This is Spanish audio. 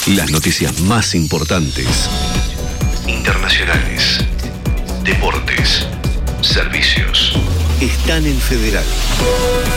Las noticias más importantes, internacionales, deportes, servicios, están en Federal.